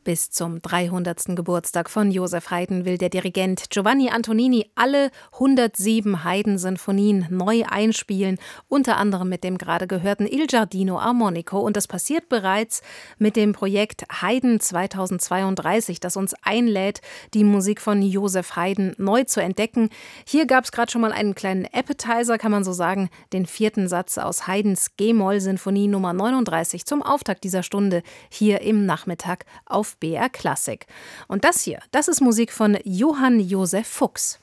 Bis zum 300. Geburtstag von Joseph Haydn will der Dirigent Giovanni Antonini alle 107 Haydn-Sinfonien neu einspielen, unter anderem mit dem gerade gehörten Il Giardino Armonico. Und das passiert bereits mit dem Projekt Haydn 2032, das uns einlädt, die Musik von Joseph Haydn neu zu entdecken. Hier gab es gerade schon mal einen kleinen Appetizer, kann man so sagen, den 4. Satz aus Haydns G-Moll-Sinfonie Nummer 39 zum Auftakt dieser Stunde hier im Nachmittag auf BR Klassik. Und das hier, das ist Musik von Johann Joseph Fuchs.